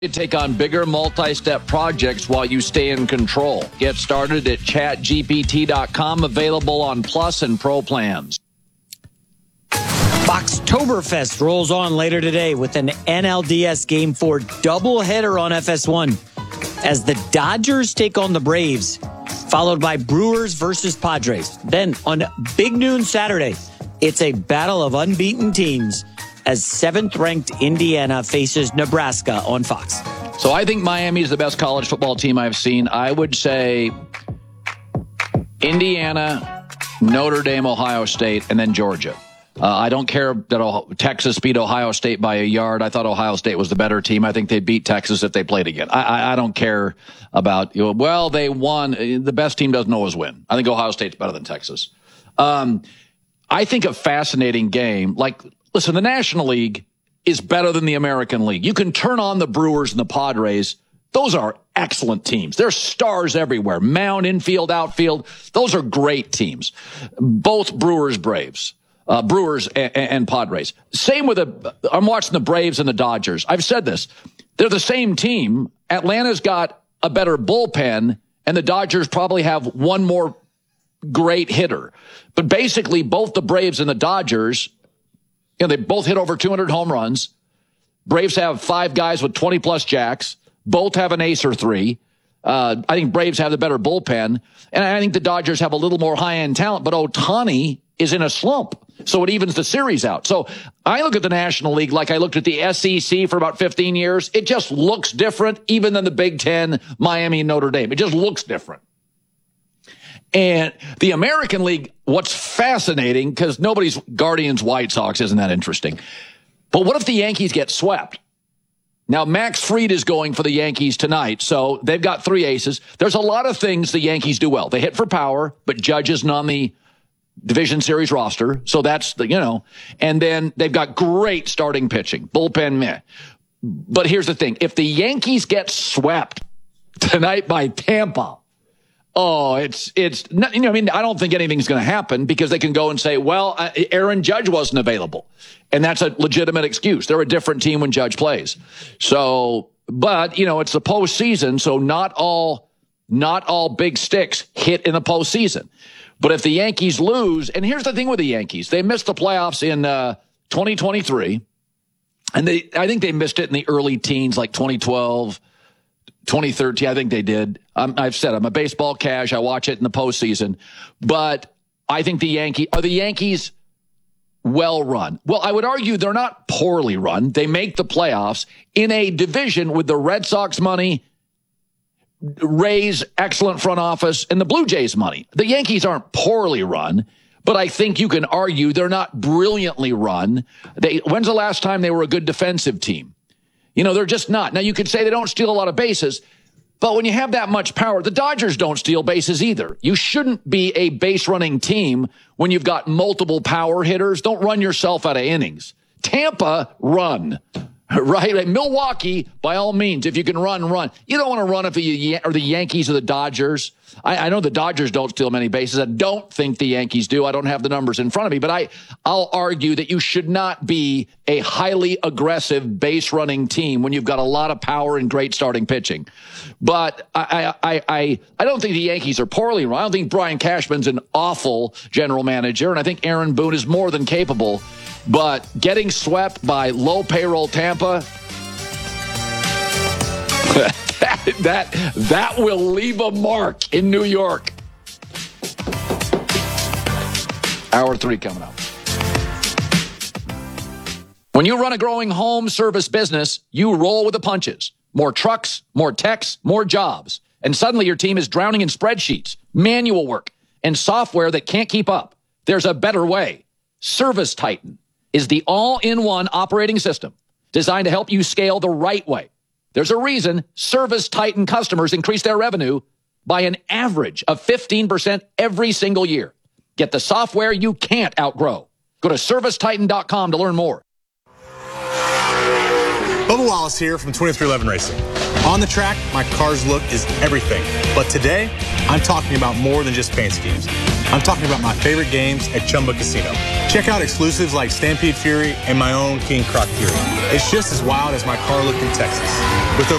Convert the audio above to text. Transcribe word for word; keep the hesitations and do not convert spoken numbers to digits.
You take on bigger multi-step projects while you stay in control. Get started at chat G P T dot com, available on Plus and Pro plans. Foxtoberfest rolls on later today with an N L D S Game four doubleheader on F S one as the Dodgers take on the Braves, followed by Brewers versus Padres. Then on Big Noon Saturday, it's a battle of unbeaten teams as seventh-ranked Indiana faces Nebraska on Fox. So I think Miami is the best college football team I've seen. I would say Indiana, Notre Dame, Ohio State, and then Georgia. Uh, I don't care that Texas beat Ohio State by a yard. I thought Ohio State was the better team. I think they'd beat Texas if they played again. I, I, I don't care about, you know, well, they won. The best team doesn't always win. I think Ohio State's better than Texas. Um, I think a fascinating game, like, listen, the National League is better than the American League. You can turn on the Brewers and the Padres. Those are excellent teams. There's stars everywhere. Mound, infield, outfield. Those are great teams. Both Brewers, Braves. Uh, Brewers and, and Padres. Same with the, I'm watching the Braves and the Dodgers. I've said this. They're the same team. Atlanta's got a better bullpen, and the Dodgers probably have one more great hitter. But basically, both the Braves and the Dodgers, you know, they both hit over two hundred home runs. Braves have five guys with twenty plus jacks. Both have an ace or three. Uh, I think Braves have the better bullpen. And I think the Dodgers have a little more high-end talent. But Ohtani is in a slump, so it evens the series out. So I look at the National League like I looked at the S E C for about fifteen years. It just looks different, even than the Big Ten, Miami, and Notre Dame. It just looks different. And the American League, what's fascinating, because nobody's Guardians White Sox isn't that interesting. But what if the Yankees get swept? Now, Max Fried is going for the Yankees tonight, so they've got three aces. There's a lot of things the Yankees do well. They hit for power, but Judge isn't on the Division Series roster, so that's the, you know. And then they've got great starting pitching. Bullpen, meh. But here's the thing. If the Yankees get swept tonight by Tampa, Oh, it's, it's, not, you know, I mean, I don't think anything's going to happen because they can go and say, well, uh, Aaron Judge wasn't available. And that's a legitimate excuse. They're a different team when Judge plays. So, but, you know, it's the postseason. So not all, not all big sticks hit in the postseason. But if the Yankees lose, and here's the thing with the Yankees, they missed the playoffs in, uh, twenty twenty-three. And they, I think they missed it in the early teens, like twenty twelve. twenty thirteen, I think they did. Um, I've said I'm a baseball cash. I watch it in the postseason. But I think the Yankees, are the Yankees well run? Well, I would argue they're not poorly run. They make the playoffs in a division with the Red Sox money, Rays excellent front office, and the Blue Jays money. The Yankees aren't poorly run, but I think you can argue they're not brilliantly run. They, when's the last time they were a good defensive team? You know, they're just not. Now, you could say they don't steal a lot of bases, but when you have that much power, the Dodgers don't steal bases either. You shouldn't be a base-running team when you've got multiple power hitters. Don't run yourself out of innings. Tampa, run. Right? Milwaukee, by all means, if you can run, run. You don't want to run if you are the Yankees or the Dodgers. I, I know the Dodgers don't steal many bases. I don't think the Yankees do. I don't have the numbers in front of me, but I, I'll argue that you should not be a highly aggressive base-running team when you've got a lot of power and great starting pitching. But I, I, I, I don't think the Yankees are poorly run. I don't think Brian Cashman's an awful general manager, and I think Aaron Boone is more than capable. But getting swept by low payroll Tampa, that, that that will leave a mark in New York. Hour three coming up. When you run a growing home service business, you roll with the punches. More trucks, more techs, more jobs. And suddenly your team is drowning in spreadsheets, manual work, and software that can't keep up. There's a better way. Service Titan is the all-in-one operating system designed to help you scale the right way. There's a reason Service Titan customers increase their revenue by an average of fifteen percent every single year. Get the software you can't outgrow. Go to service titan dot com to learn more. Bubba Wallace here from twenty-three eleven Racing. On the track, my car's look is everything. But today, I'm talking about more than just paint schemes. I'm talking about my favorite games at Chumba Casino. Check out exclusives like Stampede Fury and my own King Croc Fury. It's just as wild as my car looked in Texas. With over